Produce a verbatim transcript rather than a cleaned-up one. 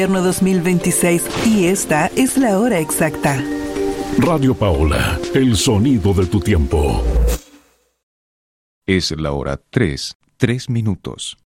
dos mil veintiséis y esta es la hora exacta. Radio Paola, el sonido de tu tiempo. Es la hora tres, tres minutos.